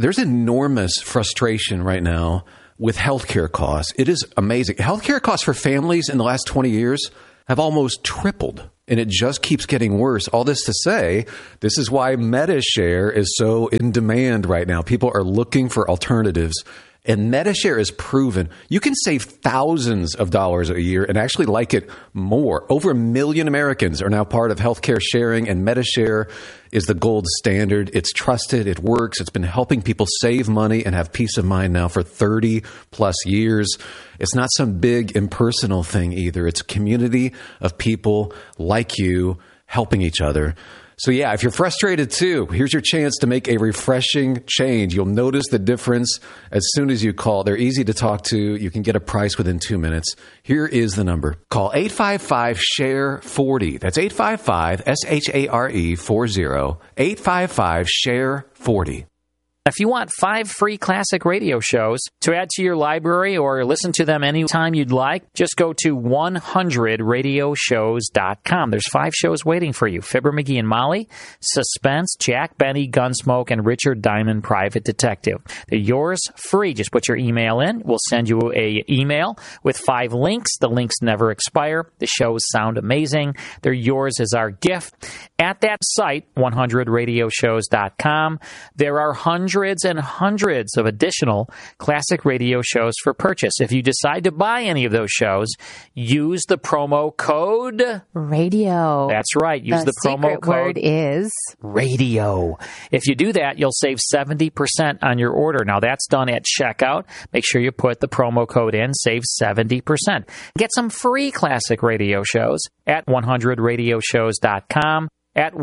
there's enormous frustration right now with healthcare costs. It is amazing. Healthcare costs for families in the last 20 years have almost tripled, and it just keeps getting worse. All this to say, this is why MediShare is so in demand right now. People are looking for alternatives. And MediShare is proven you can save thousands of dollars a year and actually like it more. Over 1 million Americans are now part of healthcare sharing, and MediShare is the gold standard. It's trusted. It works. It's been helping people save money and have peace of mind now for 30 plus years. It's not some big impersonal thing either. It's a community of people like you helping each other. So yeah, if you're frustrated too, here's your chance to make a refreshing change. You'll notice the difference as soon as you call. They're easy to talk to. You can get a price within 2 minutes. Here is the number. Call 855-SHARE-40. That's 855-SHARE-40. 855-SHARE-40. If you want 5 free classic radio shows to add to your library or listen to them anytime you'd like, just go to 100radioshows.com. There's 5 shows waiting for you. Fibber, McGee, and Molly, Suspense, Jack Benny, Gunsmoke, and Richard Diamond, Private Detective. They're yours free. Just put your email in. We'll send you an email with 5 links. The links never expire. The shows sound amazing. They're yours as our gift. At that site, 100radioshows.com, there are hundreds and hundreds of additional classic radio shows for purchase. If you decide to buy any of those shows, use the promo code radio. That's right. Use the promo code. Word is radio. If you do that, you'll save 70% on your order. Now, that's done at checkout. Make sure you put the promo code in. Save 70%. Get some free classic radio shows at 100radioshows.com. At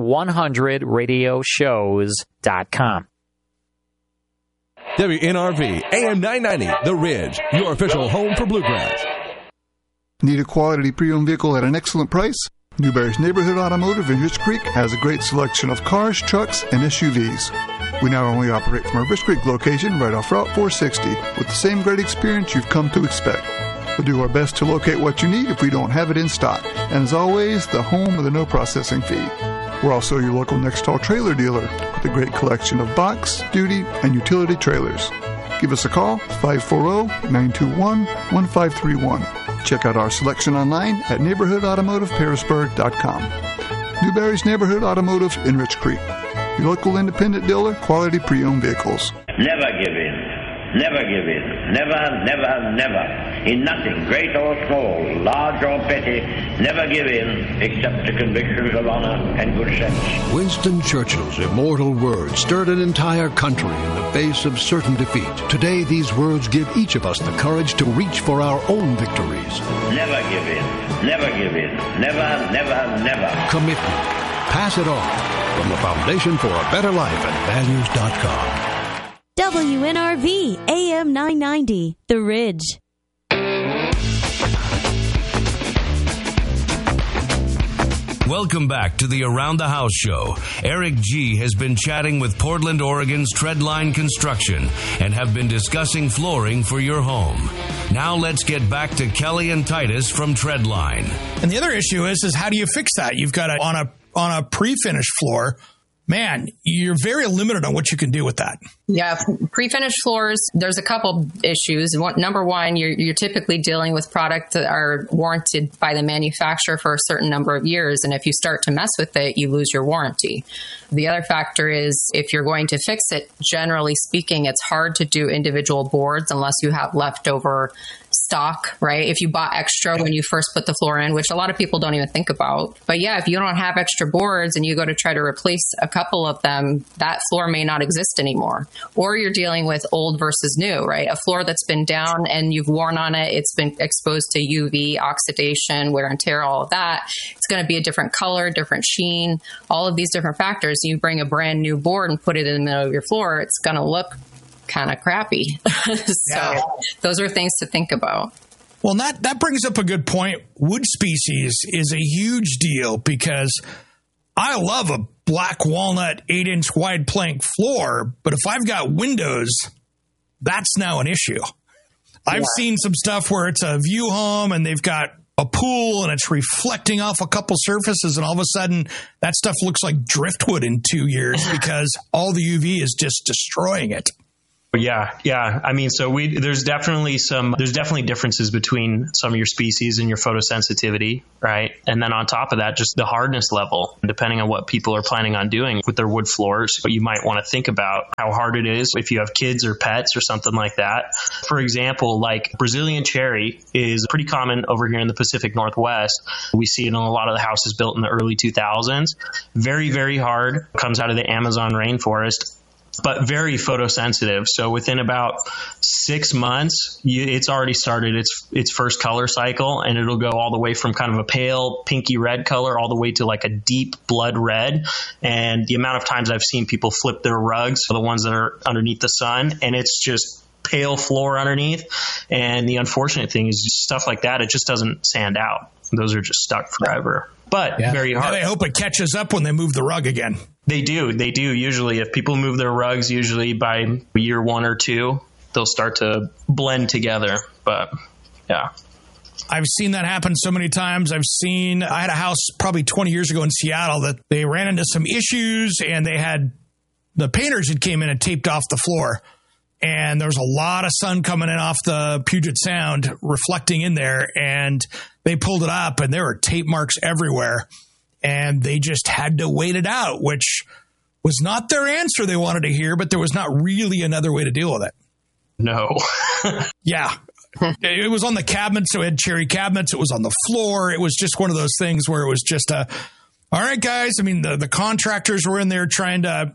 100radioshows.com. WNRV, AM 990, The Ridge, your official home for Bluegrass. Need a quality pre-owned vehicle at an excellent price? Newberry's Neighborhood Automotive in Rich Creek has a great selection of cars, trucks, and SUVs. We not only operate from our Rich Creek location right off Route 460 with the same great experience you've come to expect. We'll do our best to locate what you need if we don't have it in stock. And as always, the home with a no processing fee. We're also your local Nextall trailer dealer with a great collection of box, duty, and utility trailers. Give us a call, 540-921-1531. Check out our selection online at neighborhoodautomotiveharrisburg.com. Newberry's Neighborhood Automotive in Rich Creek. Your local independent dealer, quality pre-owned vehicles. Never give in. Never give in. Never, never, never. In nothing, great or small, large or petty, never give in except to convictions of honor and good sense. Winston Churchill's immortal words stirred an entire country in the face of certain defeat. Today, these words give each of us the courage to reach for our own victories. Never give in. Never give in. Never, never, never. Commitment. Pass it on. From the Foundation for a Better Life at values.com. WNRV, AM 990, The Ridge. Welcome back to the Around the House show. Eric G. has been chatting with Portland, Oregon's Treadline Construction and have been discussing flooring for your home. Now let's get back to Kelly and Titus from Treadline. And the other issue is how do you fix that? You've got on a pre-finished floor. Man, you're very limited on what you can do with that. Yeah, pre-finished floors, there's a couple issues. Number one, you're typically dealing with products that are warranted by the manufacturer for a certain number of years. And if you start to mess with it, you lose your warranty. The other factor is if you're going to fix it, generally speaking, it's hard to do individual boards unless you have leftover stock, right? If you bought extra when you first put the floor in, which a lot of people don't even think about. But yeah, if you don't have extra boards and you go to try to replace a couple of them, that floor may not exist anymore. Or you're dealing with old versus new, right? A floor that's been down and you've worn on it, it's been exposed to UV, oxidation, wear and tear, all of that. It's going to be a different color, different sheen, all of these different factors. You bring a brand new board and put it in the middle of your floor, it's going to look kind of crappy. Those are things to think about. Well, that brings up a good point. Wood species is a huge deal because I love a black walnut 8-inch wide plank floor, but if I've got windows, that's now an issue. I've seen some stuff where it's a view home and they've got a pool and it's reflecting off a couple surfaces and all of a sudden that stuff looks like driftwood in 2 years because all the UV is just destroying it. Yeah. I mean, so there's definitely differences between some of your species and your photosensitivity, right? And then on top of that, just the hardness level, depending on what people are planning on doing with their wood floors. But you might want to think about how hard it is if you have kids or pets or something like that. For example, like Brazilian cherry is pretty common over here in the Pacific Northwest. We see it in a lot of the houses built in the early 2000s. Very, very hard. Comes out of the Amazon rainforest, but very photosensitive. So within about 6 months, it's already started its first color cycle, and it'll go all the way from kind of a pale pinky red color all the way to like a deep blood red. And the amount of times I've seen people flip their rugs, the ones that are underneath the sun, and it's just pale floor underneath. And the unfortunate thing is stuff like that, it just doesn't sand out. Those are just stuck forever. But very hard. And I hope it catches up when they move the rug again. They do. Usually, if people move their rugs, usually by year 1 or 2, they'll start to blend together. But yeah. I've seen that happen so many times. I had a house probably 20 years ago in Seattle that they ran into some issues, and the painters had came in and taped off the floor. And there was a lot of sun coming in off the Puget Sound reflecting in there, and they pulled it up and there were tape marks everywhere, and they just had to wait it out, which was not their answer they wanted to hear, but there was not really another way to deal with it. No. Yeah. It was on the cabinets. So it had cherry cabinets. It was on the floor. It was just one of those things where it was just all right, guys. I mean, the contractors were in there trying to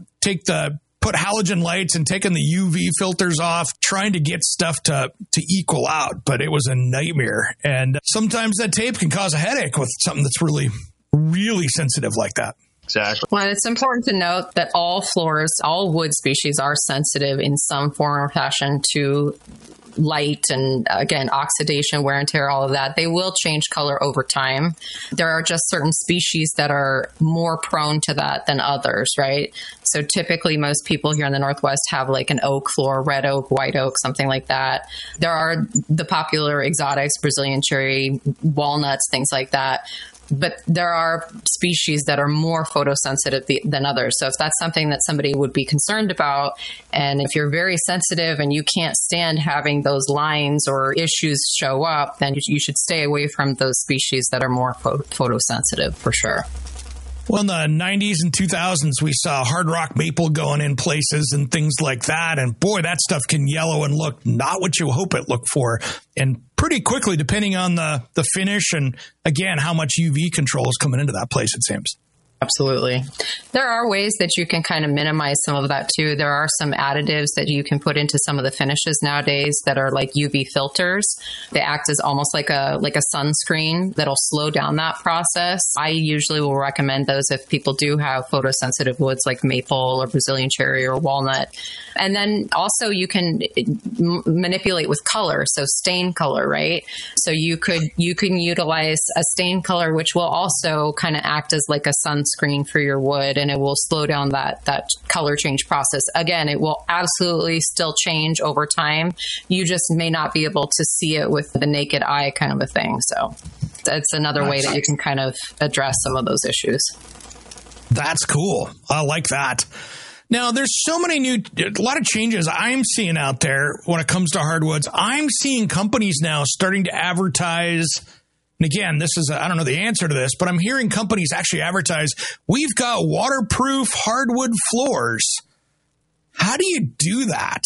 put halogen lights and taking the UV filters off, trying to get stuff to equal out. But it was a nightmare. And sometimes that tape can cause a headache with something that's really, really sensitive like that. Exactly. Well, it's important to note that all floors, all wood species are sensitive in some form or fashion to light and, again, oxidation, wear and tear, all of that. They will change color over time. There are just certain species that are more prone to that than others, right? So typically most people here in the Northwest have like an oak floor, red oak, white oak, something like that. There are the popular exotics, Brazilian cherry, walnuts, things like that. But there are species that are more photosensitive than others. So if that's something that somebody would be concerned about, and if you're very sensitive and you can't stand having those lines or issues show up, then you should stay away from those species that are more photosensitive for sure. Well, in the 90s and 2000s, we saw hard rock maple going in places and things like that. And boy, that stuff can yellow and look not what you hope it looked for. And pretty quickly, depending on the finish and, again, how much UV control is coming into that place, it seems. Absolutely. There are ways that you can kind of minimize some of that too. There are some additives that you can put into some of the finishes nowadays that are like UV filters. They act as almost like a sunscreen that'll slow down that process. I usually will recommend those if people do have photosensitive woods like maple or Brazilian cherry or walnut. And then also you can manipulate with color, so stain color, right? So you can utilize a stain color which will also kind of act as like a sunscreen for your wood, and it will slow down that color change process. Again, it will absolutely still change over time. You just may not be able to see it with the naked eye, kind of a thing. So that's another way that you can kind of address some of those issues. That's cool. I like that. Now, there's so many a lot of changes I'm seeing out there when it comes to hardwoods. I'm seeing companies now starting to advertise. And again, I don't know the answer to this, but I'm hearing companies actually advertise, we've got waterproof hardwood floors. How do you do that?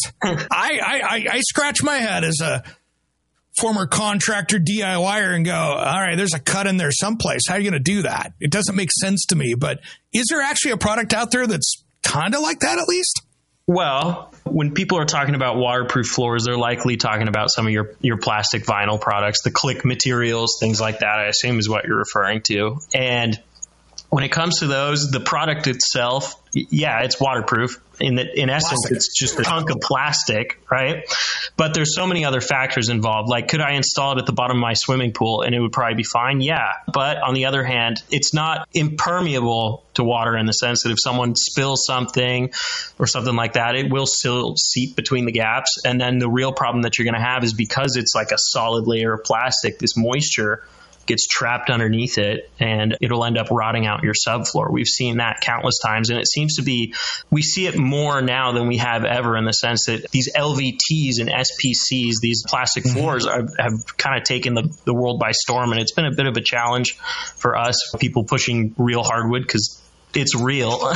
I scratch my head as a former contractor DIYer and go, all right, there's a cut in there someplace. How are you going to do that? It doesn't make sense to me. But is there actually a product out there that's kind of like that at least? Well, when people are talking about waterproof floors, they're likely talking about some of your plastic vinyl products, the click materials, things like that, I assume is what you're referring to. And when it comes to those, the product itself, yeah, it's waterproof. In essence, plastic. It's just a chunk of plastic, right? But there's so many other factors involved. Like, could I install it at the bottom of my swimming pool and it would probably be fine? Yeah. But on the other hand, it's not impermeable to water in the sense that if someone spills something or something like that, it will still seep between the gaps. And then the real problem that you're going to have is because it's like a solid layer of plastic, this moisture gets trapped underneath it, and it'll end up rotting out your subfloor. We've seen that countless times, and it seems to be, we see it more now than we have ever, in the sense that these LVTs and SPCs, these plastic floors, have kind of taken the world by storm, and it's been a bit of a challenge for us, people pushing real hardwood, because it's real.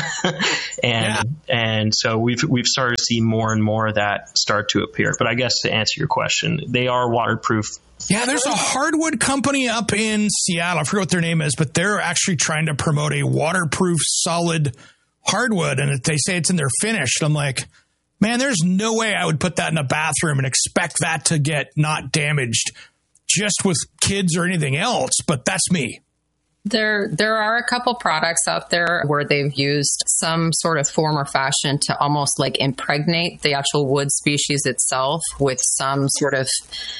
and so we've started to see more and more of that start to appear. But I guess to answer your question, they are waterproof. Yeah, there's a hardwood company up in Seattle. I forget what their name is, but they're actually trying to promote a waterproof solid hardwood, and they say it's in their finish. I'm like, man, there's no way I would put that in a bathroom and expect that to get not damaged just with kids or anything else, but that's me. There are a couple products out there where they've used some sort of form or fashion to almost like impregnate the actual wood species itself with some sort of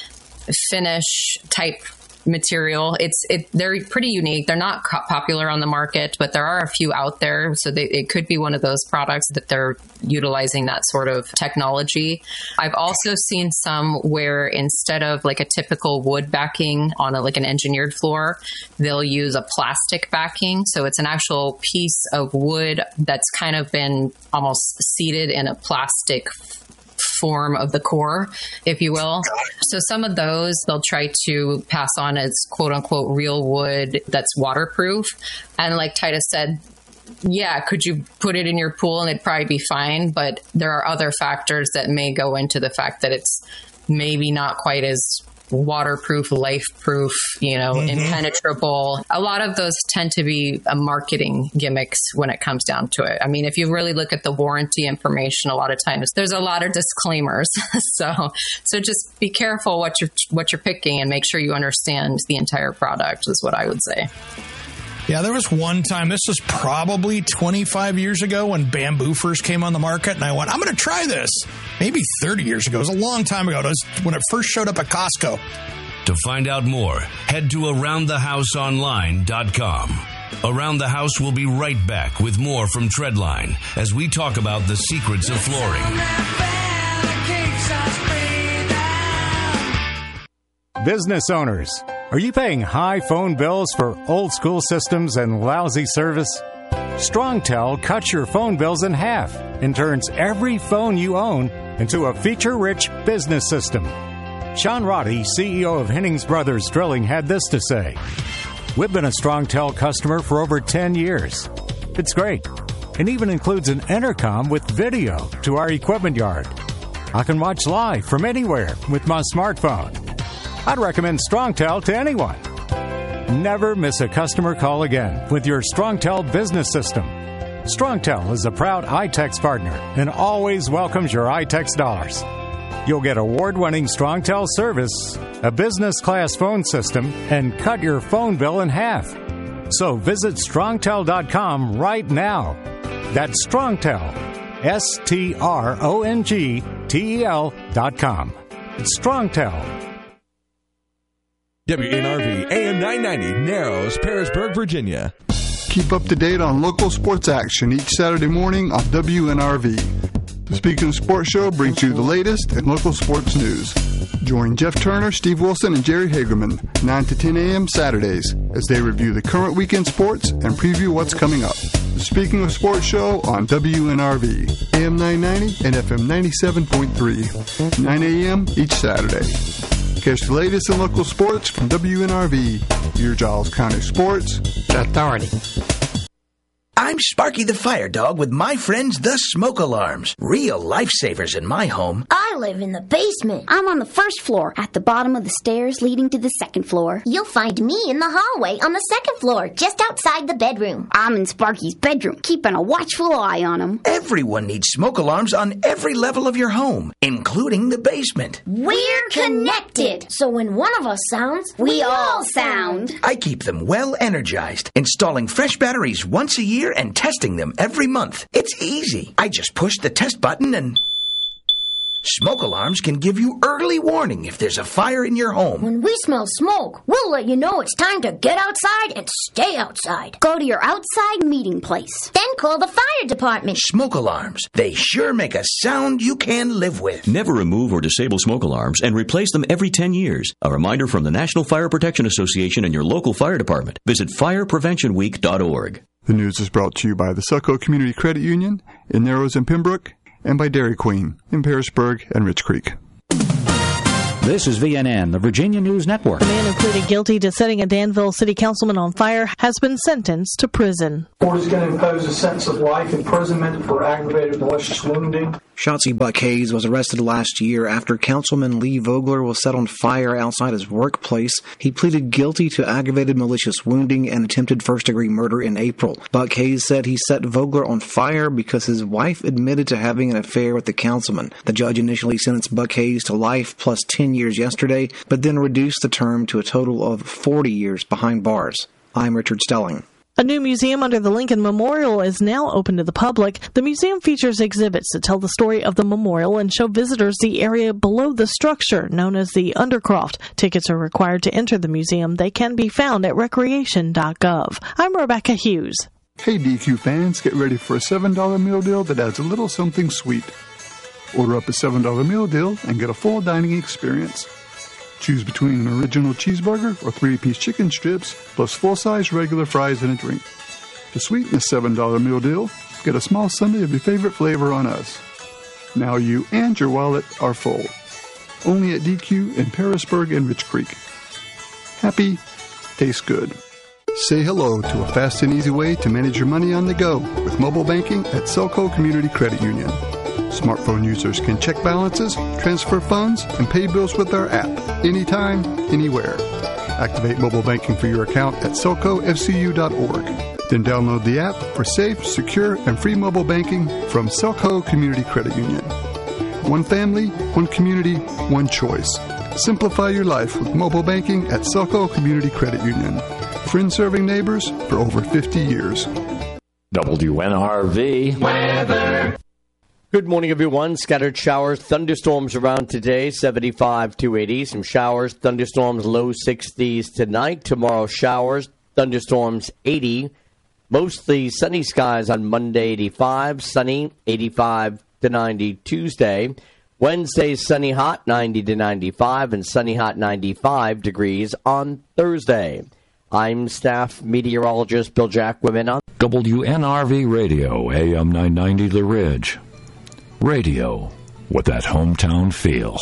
finish type material. They're pretty unique. They're not popular on the market, but there are a few out there. So it could be one of those products that they're utilizing that sort of technology. I've also seen some where instead of like a typical wood backing on like an engineered floor, they'll use a plastic backing. So it's an actual piece of wood that's kind of been almost seated in a plastic form of the core, if you will. So some of those they'll try to pass on as quote unquote real wood that's waterproof. And like Titus said, yeah, could you put it in your pool and it'd probably be fine? But there are other factors that may go into the fact that it's maybe not quite as waterproof, life-proof, impenetrable. A lot of those tend to be marketing gimmicks when it comes down to it. I mean, if you really look at the warranty information, a lot of times there's a lot of disclaimers. So just be careful what you're picking and make sure you understand the entire product is what I would say. Yeah, there was one time, this was probably 25 years ago when bamboo first came on the market, and I went, I'm going to try this. Maybe 30 years ago. It was a long time ago. It was when it first showed up at Costco. To find out more, head to AroundTheHouseOnline.com. Around the House will be right back with more from Treadline as we talk about the secrets of flooring. Business owners, are you paying high phone bills for old school systems and lousy service? StrongTel cuts your phone bills in half and turns every phone you own into a feature-rich business system. Sean Roddy, CEO of Hennings Brothers Drilling, had this to say. We've been a StrongTel customer for over 10 years. It's great. It even includes an intercom with video to our equipment yard. I can watch live from anywhere with my smartphone. I'd recommend StrongTel to anyone. Never miss a customer call again with your StrongTel business system. StrongTel is a proud iTex partner and always welcomes your iTex dollars. You'll get award-winning StrongTel service, a business-class phone system, and cut your phone bill in half. So visit StrongTel.com right now. That's StrongTel, StrongTel.com. It's StrongTel. WNRV AM 990, Narrows, Pearisburg, Virginia. Keep up to date on local sports action each Saturday morning on WNRV. The Speaking of Sports show brings you the latest in local sports news. Join Jeff Turner, Steve Wilson, and Jerry Hagerman 9 to 10 a.m. Saturdays as they review the current weekend sports and preview what's coming up. The Speaking of Sports show on WNRV, AM 990 and FM 97.3, 9 a.m. each Saturday. Catch the latest in local sports from WNRV, your Giles County Sports Authority. I'm Sparky the Fire Dog with my friends the Smoke Alarms. Real lifesavers in my home. I live in the basement. I'm on the first floor, at the bottom of the stairs leading to the second floor. You'll find me in the hallway on the second floor, just outside the bedroom. I'm in Sparky's bedroom, keeping a watchful eye on him. Everyone needs smoke alarms on every level of your home, including the basement. We're connected. So when one of us sounds, we all sound. I keep them well energized, installing fresh batteries once a year and testing them every month. It's easy. I just push the test button and Smoke alarms can give you early warning if there's a fire in your home. When we smell smoke, we'll let you know it's time to get outside and stay outside. Go to your outside meeting place. Then call the fire department. Smoke alarms. They sure make a sound you can live with. Never remove or disable smoke alarms and replace them every 10 years. A reminder from the National Fire Protection Association and your local fire department. Visit firepreventionweek.org. The news is brought to you by the Selco Community Credit Union in Narrows and Pembroke, and by Dairy Queen in Pearisburg and Rich Creek. This is VNN, the Virginia News Network. The man who pleaded guilty to setting a Danville city councilman on fire has been sentenced to prison. The court is going to impose a sentence of life imprisonment for aggravated malicious wounding. Shotzi Buck Hayes was arrested last year after Councilman Lee Vogler was set on fire outside his workplace. He pleaded guilty to aggravated malicious wounding and attempted first-degree murder in April. Buck Hayes said he set Vogler on fire because his wife admitted to having an affair with the councilman. The judge initially sentenced Buck Hayes to life plus 10 years yesterday, but then reduced the term to a total of 40 years behind bars. I'm Richard Stelling. A new museum under the Lincoln Memorial is now open to the public. The museum features exhibits that tell the story of the memorial and show visitors the area below the structure, known as the Undercroft. Tickets are required to enter the museum. They can be found at recreation.gov. I'm Rebecca Hughes. Hey DQ fans, get ready for a $7 meal deal that adds a little something sweet. Order up a $7 meal deal and get a full dining experience. Choose between an original cheeseburger or 3-piece chicken strips, plus full-size regular fries and a drink. To sweeten the $7 meal deal, get a small sundae of your favorite flavor on us. Now you and your wallet are full. Only at DQ in Pearisburg and Rich Creek. Happy, tastes good. Say hello to a fast and easy way to manage your money on the go with mobile banking at Selco Community Credit Union. Smartphone users can check balances, transfer funds, and pay bills with our app anytime, anywhere. Activate mobile banking for your account at selcofcu.org. Then download the app for safe, secure, and free mobile banking from Selco Community Credit Union. One family, one community, one choice. Simplify your life with mobile banking at Selco Community Credit Union. Friends serving neighbors for over 50 years. WNRV weather. Good morning, everyone. Scattered showers, thunderstorms around today, 75 to 80. Some showers, thunderstorms, low 60s tonight. Tomorrow, showers, thunderstorms, 80. Mostly sunny skies on Monday, 85. Sunny, 85 to 90 Tuesday. Wednesday, sunny hot, 90 to 95. And sunny hot, 95 degrees on Thursday. I'm staff meteorologist Bill Jackwin on WNRV Radio, AM 990 The Ridge. Radio with that hometown feel.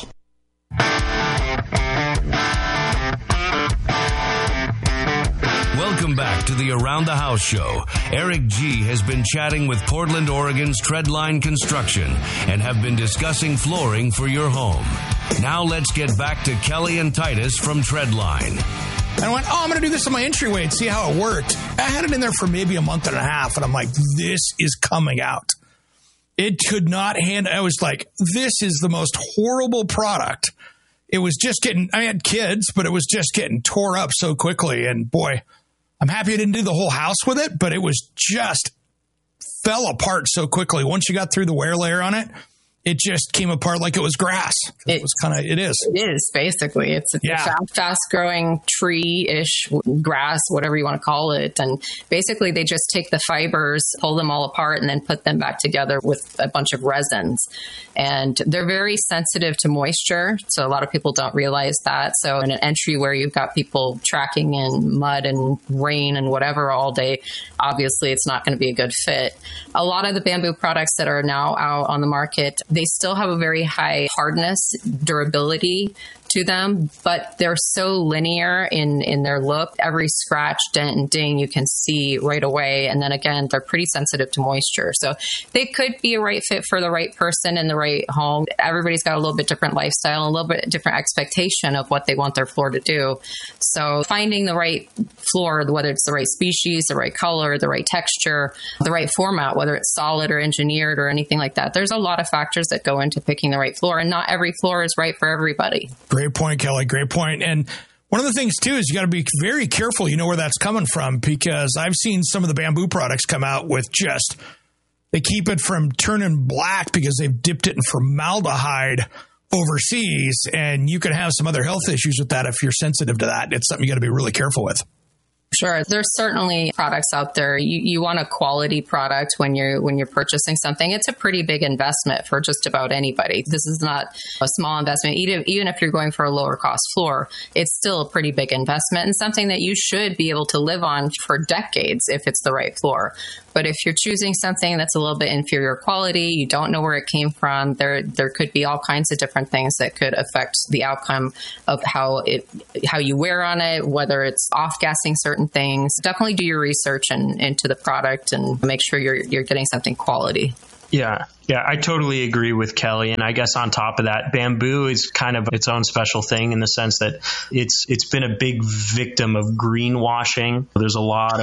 Welcome back to the Around the House show. Eric G. has been chatting with Portland, Oregon's Treadline Construction and have been discussing flooring for your home. Now let's get back to Kelly and Titus from Treadline. And I went, I'm going to do this on my entryway and see how it worked. I had it in there for maybe a month and a half, and I'm like, this is coming out. It could not handle. I was like, this is the most horrible product. It was just getting, I had kids, but it was just getting tore up so quickly. And boy, I'm happy I didn't do the whole house with it, but it was just fell apart so quickly. Once you got through the wear layer on it, it just came apart like it was grass. It is basically. It's a fast-growing tree-ish grass, whatever you want to call it. And basically, they just take the fibers, pull them all apart, and then put them back together with a bunch of resins. And they're very sensitive to moisture, so a lot of people don't realize that. So in an entry where you've got people tracking in mud and rain and whatever all day, obviously it's not going to be a good fit. A lot of the bamboo products that are now out on the market, they still have a very high hardness, durability to them, but they're so linear in their look. Every scratch, dent, and ding you can see right away. And then again, they're pretty sensitive to moisture. So they could be a right fit for the right person in the right home. Everybody's got a little bit different lifestyle, a little bit different expectation of what they want their floor to do. So finding the right floor, whether it's the right species, the right color, the right texture, the right format, whether it's solid or engineered or anything like that, there's a lot of factors that go into picking the right floor, and not every floor is right for everybody. Great point, Kelly. Great point. And one of the things, too, is you got to be very careful, where that's coming from, because I've seen some of the bamboo products come out with just They keep it from turning black because they've dipped it in formaldehyde overseas, and you can have some other health issues with that if you're sensitive to that. It's something you got to be really careful with. Sure. There's certainly products out there. You want a quality product when you're purchasing something. It's a pretty big investment for just about anybody. This is not a small investment. Even if you're going for a lower cost floor, it's still a pretty big investment and something that you should be able to live on for decades if it's the right floor. But if you're choosing something that's a little bit inferior quality, you don't know where it came from, there could be all kinds of different things that could affect the outcome of how you wear on it, whether it's off-gassing certain things. Definitely do your research into the product and make sure you're getting something quality. Yeah, I totally agree with Kelly. And I guess on top of that, bamboo is kind of its own special thing in the sense that it's been a big victim of greenwashing. There's a lot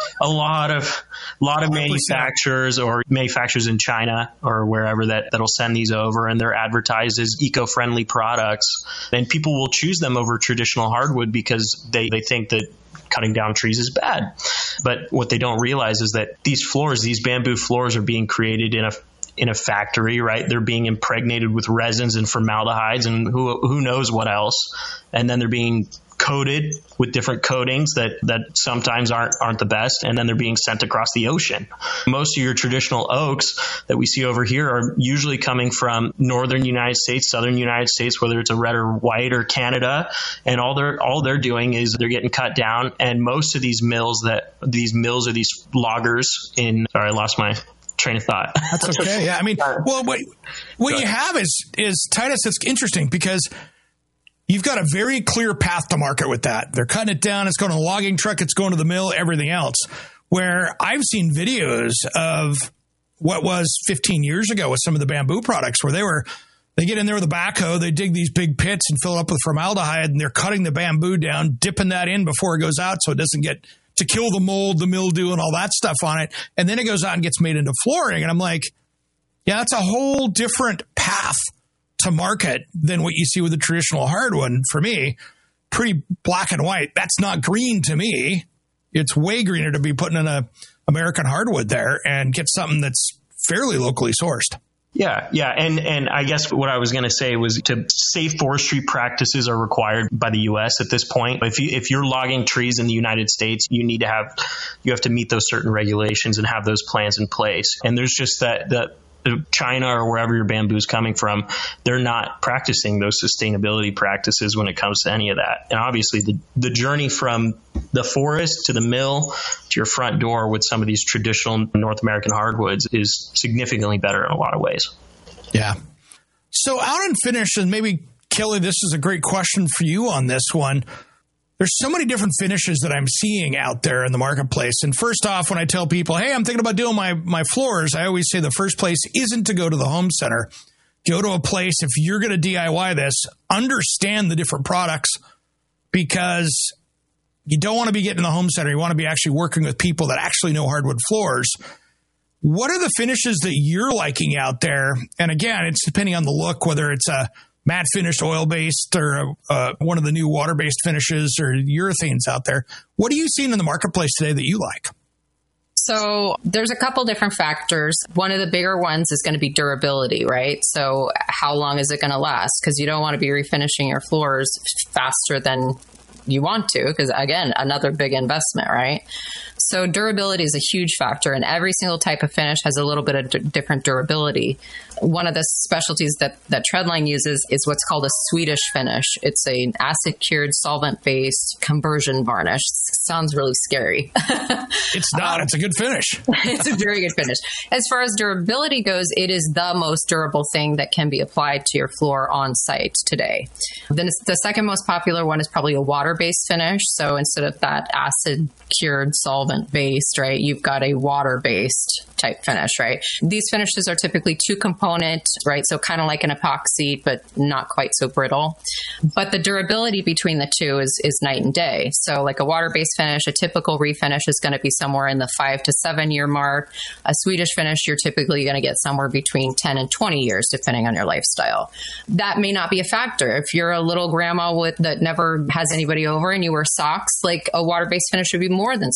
of manufacturers or manufacturers in China or wherever that'll send these over, and they're advertised as eco-friendly products. And people will choose them over traditional hardwood because they think that cutting down trees is bad. But what they don't realize is that these bamboo floors are being created in a factory, right? They're being impregnated with resins and formaldehydes and who knows what else. And then they're being coated with different coatings that sometimes aren't the best, and then they're being sent across the ocean. Most of your traditional oaks that we see over here are usually coming from northern United States, southern United States, whether it's a red or white or Canada, and all they're doing is they're getting cut down. And most of these mills or these loggers sorry, I lost my train of thought. That's okay. Yeah, I mean, well, what you have is Titus. It's interesting because you've got a very clear path to market with that. They're cutting it down. It's going to a logging truck. It's going to the mill, everything else. Where I've seen videos of what was 15 years ago with some of the bamboo products where they get in there with a backhoe, they dig these big pits and fill it up with formaldehyde, and they're cutting the bamboo down, dipping that in before it goes out so it doesn't get to kill the mold, the mildew, and all that stuff on it. And then it goes out and gets made into flooring. And I'm like, yeah, that's a whole different path to market than what you see with the traditional hardwood. For me, pretty black and white. That's not green to me. It's way greener to be putting in a American hardwood there and get something that's fairly locally sourced. Yeah. And I guess what I was going to say was safe forestry practices are required by the U.S. at this point. If you're logging trees in the United States, you have to meet those certain regulations and have those plans in place. And there's just that China or wherever your bamboo is coming from, they're not practicing those sustainability practices when it comes to any of that. And obviously the journey from the forest to the mill to your front door with some of these traditional North American hardwoods is significantly better in a lot of ways. Yeah. So out and finish, and maybe Kelly, this is a great question for you on this one. There's so many different finishes that I'm seeing out there in the marketplace. And first off, when I tell people, hey, I'm thinking about doing my floors, I always say the first place isn't to go to the home center. Go to a place, if you're going to DIY this, understand the different products, because you don't want to be getting in the home center. You want to be actually working with people that actually know hardwood floors. What are the finishes that you're liking out there? And again, it's depending on the look, whether it's a matte finished oil-based or one of the new water-based finishes or urethanes out there. What are you seeing in the marketplace today that you like? So there's a couple different factors. One of the bigger ones is going to be durability, right? So how long is it going to last? Because you don't want to be refinishing your floors faster than you want to, because again, another big investment, right? So durability is a huge factor, and every single type of finish has a little bit of different durability. One of the specialties that Treadline uses is what's called a Swedish finish. It's an acid-cured, solvent-based conversion varnish. Sounds really scary. It's not. It's a good finish. It's a very good finish. As far as durability goes, it is the most durable thing that can be applied to your floor on site today. Then the second most popular one is probably a water-based finish. So instead of that acid-cured, solvent-based, right, you've got a water-based type finish, right? These finishes are typically two-component, right? So kind of like an epoxy, but not quite so brittle. But the durability between the two is night and day. So like a water-based finish, a typical refinish is going to be somewhere in the 5 to 7 year mark. A Swedish finish, you're typically going to get somewhere between 10 and 20 years, depending on your lifestyle. That may not be a factor. If you're a little grandma that never has anybody over and you wear socks, like a water-based finish would be more than sufficient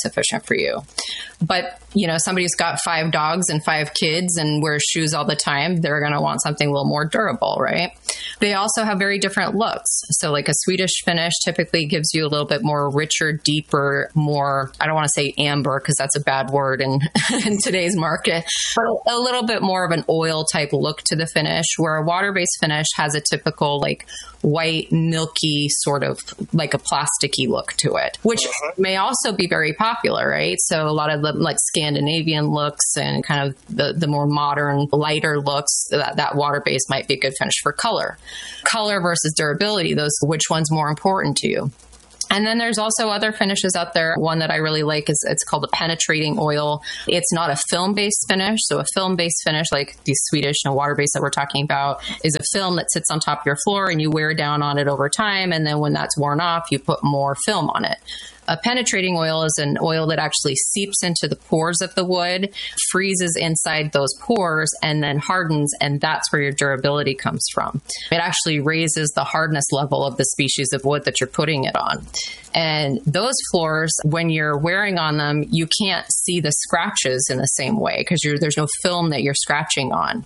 for you. But, somebody's got 5 dogs and 5 kids and wears shoes all the time. They're going to want something a little more durable, right? They also have very different looks. So like a Swedish finish typically gives you a little bit more richer, deeper, more, I don't want to say amber because that's a bad word in today's market, but a little bit more of an oil type look to the finish, where a water-based finish has a typical like white, milky, sort of like a plasticky look to it, which may also be very popular, right? So a lot of the like Scandinavian looks and kind of the more modern, lighter looks, that water-based might be a good finish for color. Color versus durability, which one's more important to you? And then there's also other finishes out there. One that I really like is it's called a penetrating oil. It's not a film-based finish. So a film-based finish, like the Swedish and water-based that we're talking about, is a film that sits on top of your floor and you wear down on it over time. And then when that's worn off, you put more film on it. A penetrating oil is an oil that actually seeps into the pores of the wood, freezes inside those pores, and then hardens, and that's where your durability comes from. It actually raises the hardness level of the species of wood that you're putting it on. And those floors, when you're wearing on them, you can't see the scratches in the same way because there's no film that you're scratching on.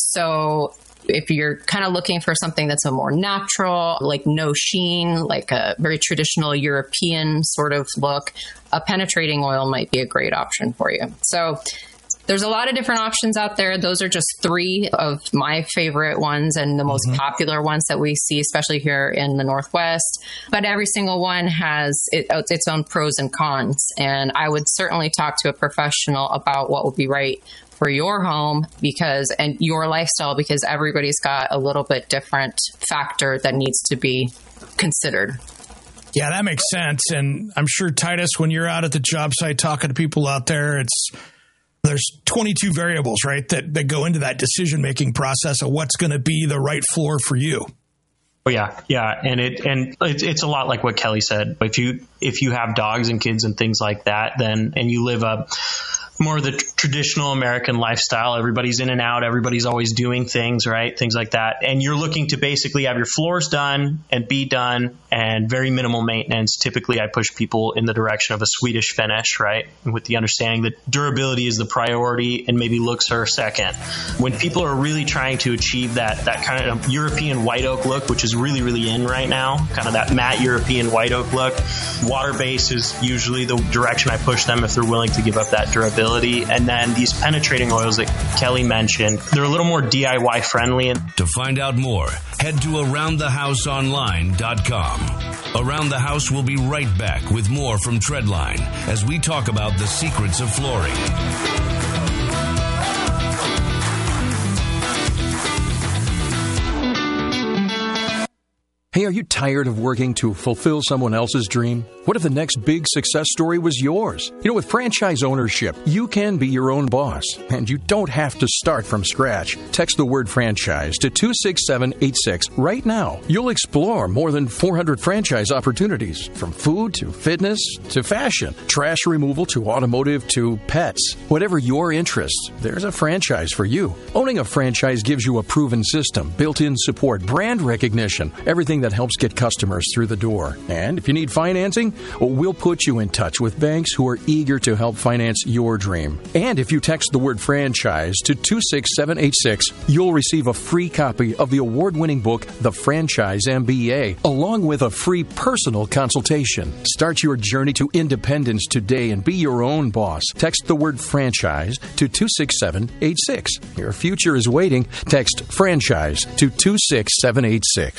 So if you're kind of looking for something that's a more natural, like no sheen, like a very traditional European sort of look, a penetrating oil might be a great option for you. So there's a lot of different options out there. Those are just 3 of my favorite ones and the most popular ones that we see, especially here in the Northwest. But every single one has its own pros and cons. And I would certainly talk to a professional about what would be right for your home and your lifestyle, because everybody's got a little bit different factor that needs to be considered. Yeah, that makes sense. And I'm sure, Titus, when you're out at the job site talking to people out there, there's 22 variables, right, that go into that decision-making process of what's going to be the right floor for you. Oh, yeah. And it's a lot like what Kelly said. If you have dogs and kids and things like that, and you live more of the traditional American lifestyle, everybody's in and out, everybody's always doing things, right? Things like that. And you're looking to basically have your floors done and be done and very minimal maintenance. Typically, I push people in the direction of a Swedish finish, right? With the understanding that durability is the priority and maybe looks are second. When people are really trying to achieve that kind of European white oak look, which is really, really in right now, kind of that matte European white oak look, water-based is usually the direction I push them if they're willing to give up that durability. And then these penetrating oils that Kelly mentioned, they're a little more DIY friendly. To find out more, head to AroundTheHouseOnline.com. Around the House will be right back with more from Treadline as we talk about the secrets of flooring. Hey, are you tired of working to fulfill someone else's dream? What if the next big success story was yours? With franchise ownership, you can be your own boss, and you don't have to start from scratch. Text the word franchise to 26786 right now. You'll explore more than 400 franchise opportunities, from food to fitness to fashion, trash removal to automotive to pets. Whatever your interests, there's a franchise for you. Owning a franchise gives you a proven system, built-in support, brand recognition, everything that helps get customers through the door. And if you need financing, we'll put you in touch with banks who are eager to help finance your dream. And if you text the word franchise to 26786, you'll receive a free copy of the award-winning book, The Franchise MBA, along with a free personal consultation. Start your journey to independence today and be your own boss. Text the word franchise to 26786. Your future is waiting. Text franchise to 26786.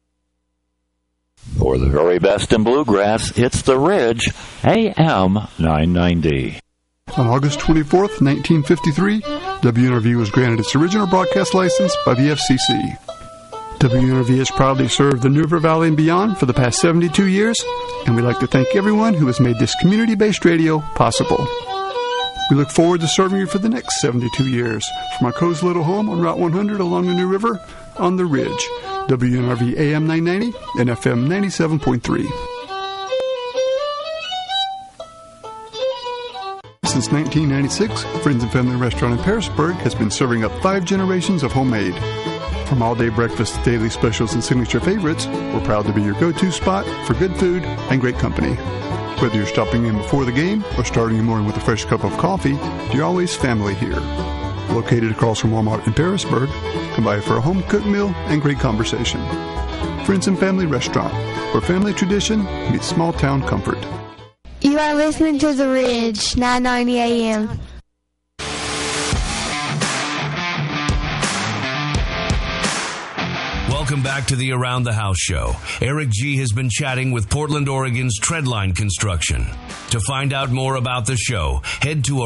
For the very best in bluegrass, it's The Ridge, AM 990. On August 24th, 1953, WNRV was granted its original broadcast license by the FCC. WNRV has proudly served the New River Valley and beyond for the past 72 years, and we'd like to thank everyone who has made this community-based radio possible. We look forward to serving you for the next 72 years from our cozy little home on Route 100 along the New River on The Ridge. WNRV AM 990 and FM 97.3. Since 1996, Friends and Family Restaurant in Pearisburg has been serving up 5 generations of homemade. From all-day breakfast to daily specials and signature favorites, we're proud to be your go-to spot for good food and great company. Whether you're stopping in before the game or starting your morning with a fresh cup of coffee, you're always family here. Located across from Walmart in Parisburg, come by for a home-cooked meal and great conversation. Friends and Family Restaurant, where family tradition meets small-town comfort. You are listening to The Ridge, 990 AM. Welcome back to the Around the House show. Eric G. has been chatting with Portland, Oregon's Treadline Construction. To find out more about the show, head to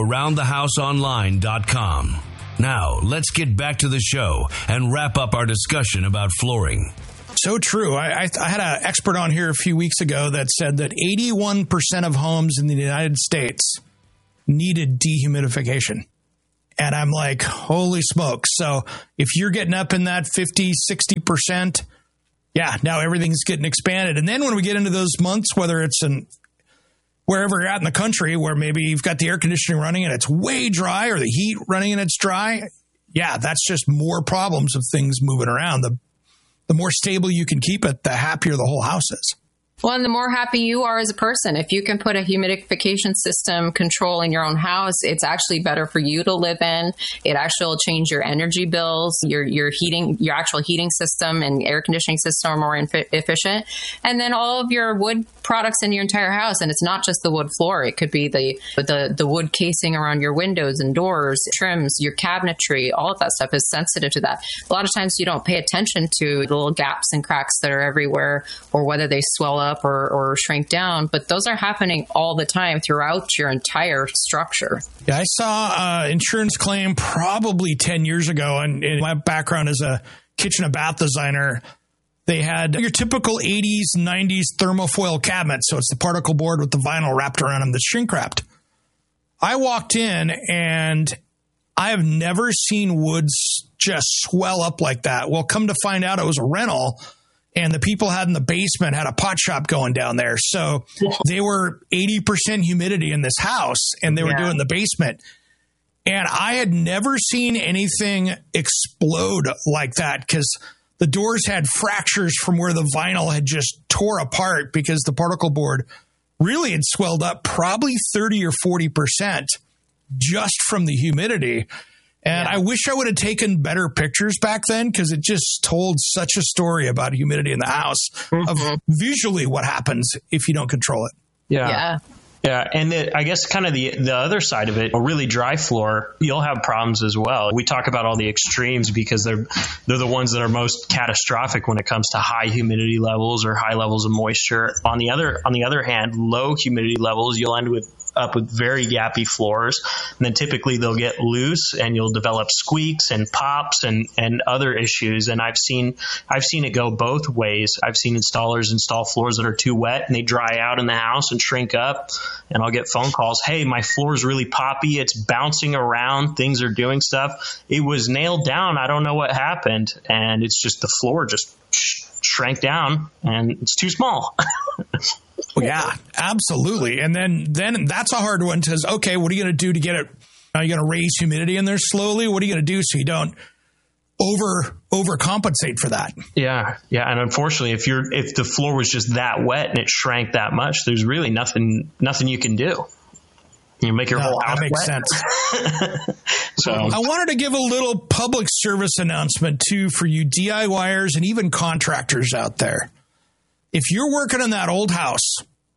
AroundTheHouseOnline.com. Now, let's get back to the show and wrap up our discussion about flooring. So true. I had an expert on here a few weeks ago that said that 81% of homes in the United States needed dehumidification. And I'm like, holy smokes. So if you're getting up in that 50, 60%, yeah, now everything's getting expanded. And then when we get into those months, whether it's wherever you're at in the country where maybe you've got the air conditioning running and it's way dry, or the heat running and it's dry, yeah, that's just more problems of things moving around. The more stable you can keep it, the happier the whole house is. Well, and the more happy you are as a person. If you can put a humidification system control in your own house, it's actually better for you to live in. It actually will change your energy bills. Your heating, your actual heating system and air conditioning system are more efficient. And then all of your wood products in your entire house. And it's not just the wood floor. It could be the wood casing around your windows and doors, trims, your cabinetry. All of that stuff is sensitive to that. A lot of times you don't pay attention to the little gaps and cracks that are everywhere, or whether they swell up or shrink down, but those are happening all the time throughout your entire structure. Yeah, I saw an insurance claim probably 10 years ago, and in my background as a kitchen and bath designer, they had your typical 80s, 90s thermofoil cabinet, so it's the particle board with the vinyl wrapped around them that's shrink wrapped. I walked in, and I have never seen woods just swell up like that. Well, come to find out, it was a rental. And the people had in the basement had a pot shop going down there. So they were 80% humidity in this house, and they were doing the basement. And I had never seen anything explode like that, because the doors had fractures from where the vinyl had just tore apart because the particle board really had swelled up probably 30 or 40% just from the humidity. And I wish I would have taken better pictures back then, because it just told such a story about humidity in the house of visually what happens if you don't control it. Yeah. And I guess kind of the other side of it, a really dry floor, you'll have problems as well. We talk about all the extremes because they're the ones that are most catastrophic when it comes to high humidity levels or high levels of moisture. On the other hand, low humidity levels, you'll end up with very gappy floors, and then typically they'll get loose and you'll develop squeaks and pops and other issues. And I've seen it go both ways. I've seen installers install floors that are too wet and they dry out in the house and shrink up, and I'll get phone calls, hey, my floor is really poppy, it's bouncing around, things are doing stuff, it was nailed down, I don't know what happened, and it's just the floor just shrank down and it's too small. Well, yeah, absolutely. And then that's a hard one, because, okay, what are you going to do to get it? Are you going to raise humidity in there slowly? What are you going to do so you don't overcompensate for that? Yeah. And unfortunately, if the floor was just that wet and it shrank that much, there's really nothing you can do. You make your whole house that makes wet. sense. So I wanted to give a little public service announcement too for you DIYers and even contractors out there. If you're working in that old house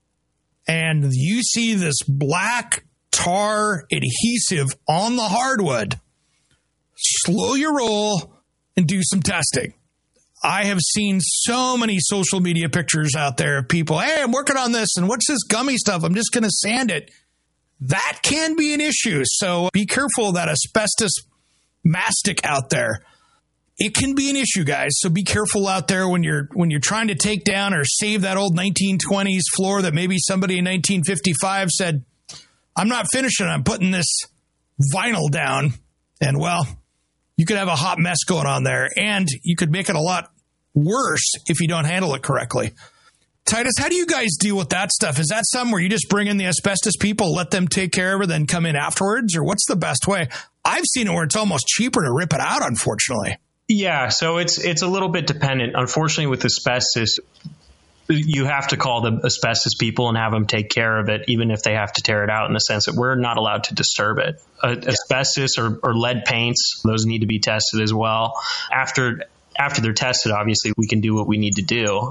and you see this black tar adhesive on the hardwood, slow your roll and do some testing. I have seen so many social media pictures out there of people, hey, I'm working on this, and what's this gummy stuff? I'm just going to sand it. That can be an issue. So be careful of that asbestos mastic out there. It can be an issue, guys. So be careful out there when you're trying to take down or save that old 1920s floor that maybe somebody in 1955 said, I'm not finishing, I'm putting this vinyl down. And well, you could have a hot mess going on there, and you could make it a lot worse if you don't handle it correctly. Titus, how do you guys deal with that stuff? Is that something where you just bring in the asbestos people, let them take care of it, then come in afterwards? Or what's the best way? I've seen it where it's almost cheaper to rip it out, unfortunately. Yeah, so it's a little bit dependent. Unfortunately, with asbestos, You have to call the asbestos people and have them take care of it, even if they have to tear it out, in the sense that we're not allowed to disturb it. Asbestos or lead paints, those need to be tested as well. After they're tested, obviously, we can do what we need to do.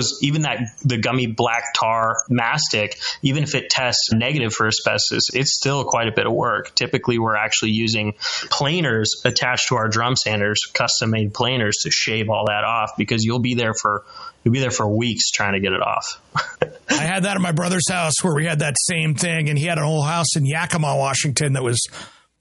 The gummy black tar mastic, even if it tests negative for asbestos, it's still quite a bit of work. Typically, we're actually using planers attached to our drum sanders, custom-made planers, to shave all that off, because you'll be there for weeks trying to get it off. I had that at my brother's house where we had that same thing, and he had an old house in Yakima, Washington that was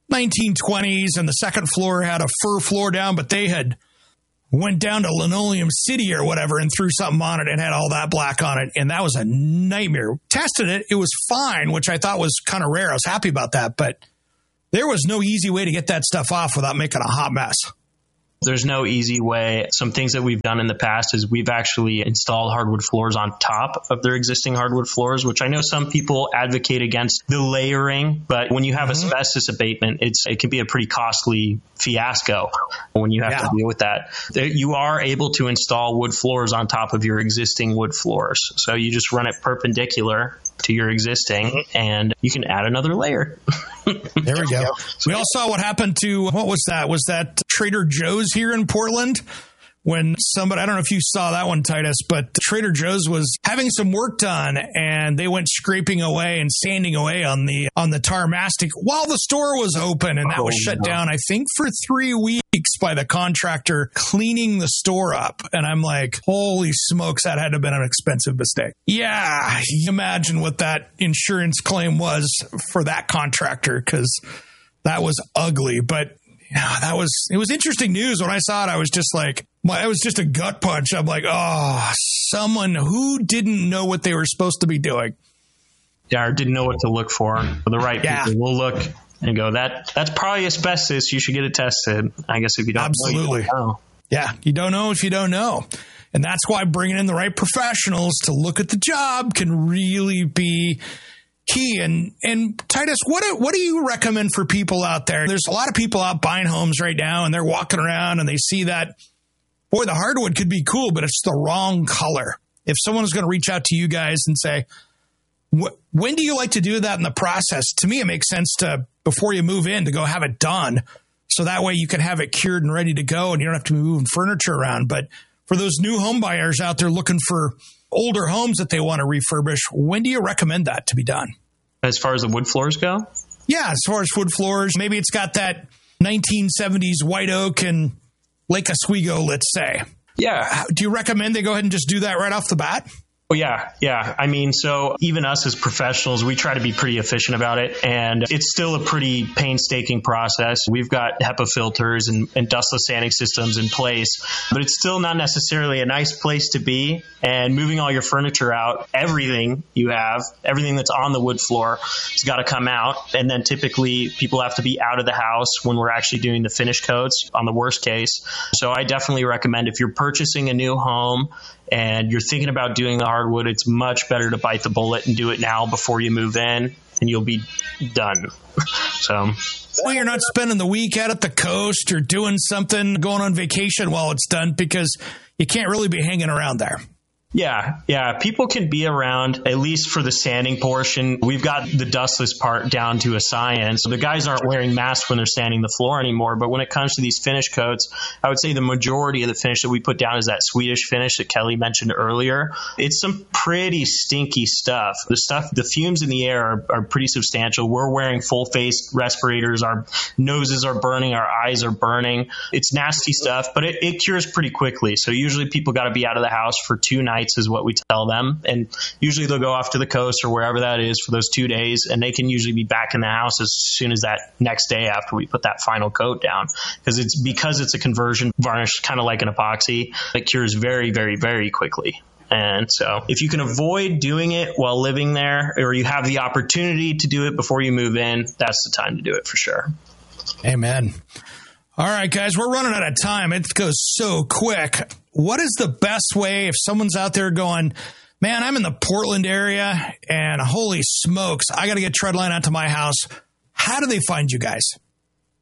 1920s, and the second floor had a fir floor down, but they had went down to Linoleum City or whatever and threw something on it and had all that black on it. And that was a nightmare. Tested it. It was fine, which I thought was kind of rare. I was happy about that. But there was no easy way to get that stuff off without making a hot mess. There's no easy way. Some things that we've done in the past is we've actually installed hardwood floors on top of their existing hardwood floors, which I know some people advocate against the layering, but when you have asbestos abatement, it can be a pretty costly fiasco when you have to deal with that. You are able to install wood floors on top of your existing wood floors. So you just run it perpendicular to your existing and you can add another layer. There we go. We all saw what happened to, what was that? Was that Trader Joe's here in Portland? When somebody, I don't know if you saw that one, Titus, but Trader Joe's was having some work done and they went scraping away and sanding away on the tar mastic while the store was open, and that was shut down, I think, for 3 weeks by the contractor cleaning the store up. And I'm like, holy smokes, that had to have been an expensive mistake. Yeah, you imagine what that insurance claim was for that contractor, because that was ugly. But yeah, it was interesting news. When I saw it, I was just like, it was just a gut punch. I'm like, oh, someone who didn't know what they were supposed to be doing. Yeah, or didn't know what to look for. The right people will look and go, that's probably asbestos. You should get it tested. I guess if you don't Absolutely. know, you don't know. Yeah, you don't know if you don't know. And that's why bringing in the right professionals to look at the job can really be key. And Titus, what do you recommend for people out there? There's a lot of people out buying homes right now, and they're walking around and they see that, boy, the hardwood could be cool, but it's the wrong color. If someone's going to reach out to you guys and say, when do you like to do that in the process? To me, it makes sense to, before you move in, to go have it done. So that way you can have it cured and ready to go and you don't have to be moving furniture around. But for those new home buyers out there looking for older homes that they want to refurbish, when do you recommend that to be done? As far as the wood floors go? Yeah, as far as wood floors, maybe it's got that 1970s white oak and Lake Oswego, let's say. Yeah. Do you recommend they go ahead and just do that right off the bat? Oh, yeah. I mean, so even us as professionals, we try to be pretty efficient about it. And it's still a pretty painstaking process. We've got HEPA filters and dustless sanding systems in place, but it's still not necessarily a nice place to be. And moving all your furniture out, everything that's on the wood floor has got to come out. And then typically people have to be out of the house when we're actually doing the finish coats on the worst case. So I definitely recommend, if you're purchasing a new home and you're thinking about doing the hardwood, it's much better to bite the bullet and do it now before you move in, and you'll be done. So, well, you're not spending the week out at the coast or doing something, going on vacation while it's done, because you can't really be hanging around there. Yeah. People can be around, at least for the sanding portion. We've got the dustless part down to a science. The guys aren't wearing masks when they're sanding the floor anymore. But when it comes to these finish coats, I would say the majority of the finish that we put down is that Swedish finish that Kelly mentioned earlier. It's some pretty stinky stuff. The fumes in the air are pretty substantial. We're wearing full face respirators. Our noses are burning. Our eyes are burning. It's nasty stuff, but it cures pretty quickly. So usually people got to be out of the house for 2 nights is what we tell them. And usually they'll go off to the coast or wherever that is for those 2 days. And they can usually be back in the house as soon as that next day after we put that final coat down. Because it's a conversion varnish, kind of like an epoxy. It cures very, very, very quickly. And so if you can avoid doing it while living there, or you have the opportunity to do it before you move in, that's the time to do it for sure. Amen. All right, guys, we're running out of time. It goes so quick. What is the best way if someone's out there going, man, I'm in the Portland area and holy smokes, I got to get Treadline out to my house. How do they find you guys?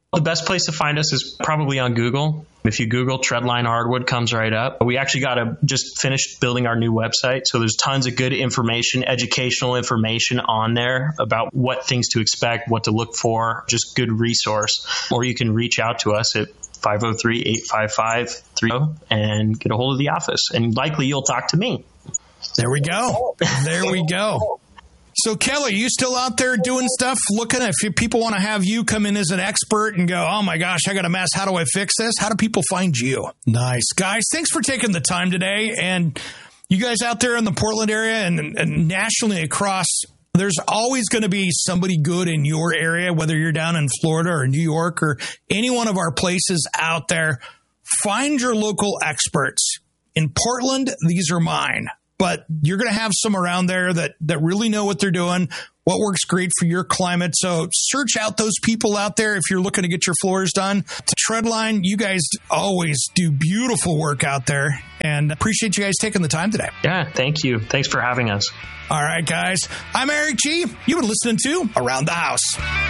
The best place to find us is probably on Google. If you Google Treadline Hardwood, comes right up. We actually just finished building our new website. So there's tons of good information, educational information on there about what things to expect, what to look for, just good resource. Or you can reach out to us at 503-855-30 and get a hold of the office. And likely you'll talk to me. There we go. There we go. So, Kelly, you still out there doing stuff, looking if people want to have you come in as an expert and go, oh, my gosh, I got a mess. How do I fix this? How do people find you? Nice. Guys, thanks for taking the time today. And you guys out there in the Portland area and nationally across, there's always going to be somebody good in your area, whether you're down in Florida or New York or any one of our places out there. Find your local experts. In Portland, these are mine. But you're going to have some around there that really know what they're doing, what works great for your climate. So search out those people out there if you're looking to get your floors done. To Treadline, you guys always do beautiful work out there. And appreciate you guys taking the time today. Yeah, thank you. Thanks for having us. All right, guys. I'm Eric G. You've been listening to Around the House.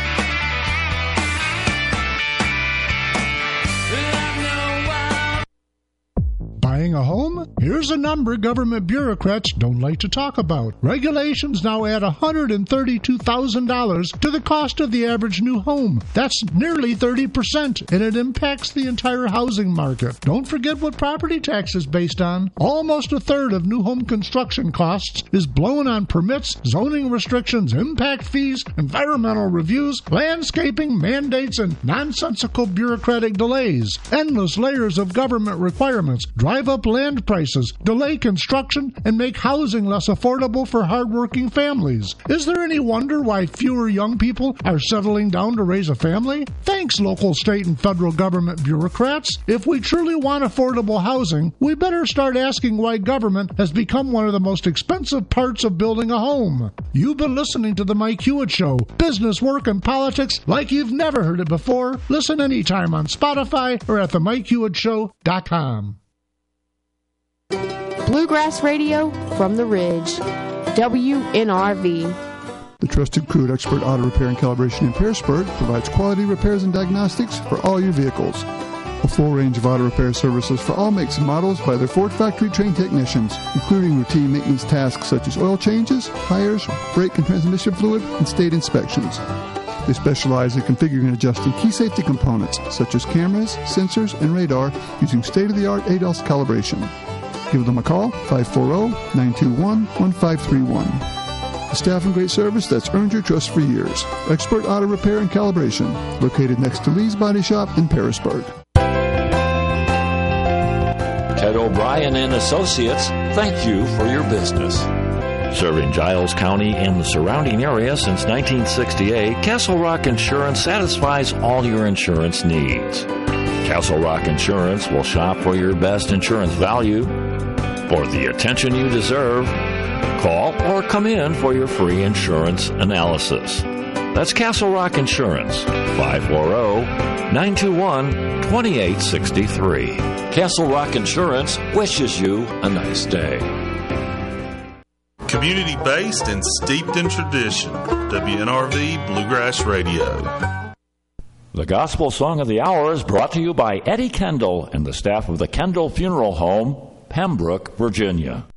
Buying a home? Here's a number government bureaucrats don't like to talk about. Regulations now add $132,000 to the cost of the average new home. That's nearly 30%, and it impacts the entire housing market. Don't forget what property tax is based on. Almost a third of new home construction costs is blown on permits, zoning restrictions, impact fees, environmental reviews, landscaping, mandates, and nonsensical bureaucratic delays. Endless layers of government requirements drive up land prices, delay construction, and make housing less affordable for hardworking families. Is there any wonder why fewer young people are settling down to raise a family? Thanks, local, state, and federal government bureaucrats. If we truly want affordable housing, we better start asking why government has become one of the most expensive parts of building a home. You've been listening to The Mike Hewitt Show. Business, work, and politics like you've never heard it before. Listen anytime on Spotify or at themikehewittshow.com. Bluegrass Radio from the Ridge. WNRV. The trusted crew at Expert Auto Repair and Calibration in Pearisburg provides quality repairs and diagnostics for all your vehicles. A full range of auto repair services for all makes and models by their Ford factory-trained technicians, including routine maintenance tasks such as oil changes, tires, brake and transmission fluid, and state inspections. They specialize in configuring and adjusting key safety components such as cameras, sensors, and radar using state-of-the-art ADAS calibration. Give them a call, 540-921-1531. A staff and great service that's earned your trust for years. Expert Auto Repair and Calibration, located next to Lee's Body Shop in Pearisburg. Ted O'Brien and Associates, thank you for your business. Serving Giles County and the surrounding area since 1968, Castle Rock Insurance satisfies all your insurance needs. Castle Rock Insurance will shop for your best insurance value. For the attention you deserve, call or come in for your free insurance analysis. That's Castle Rock Insurance, 540-921-2863. Castle Rock Insurance wishes you a nice day. Community-based and steeped in tradition, WNRV Bluegrass Radio. The Gospel Song of the Hour is brought to you by Eddie Kendall and the staff of the Kendall Funeral Home, Pembroke, Virginia.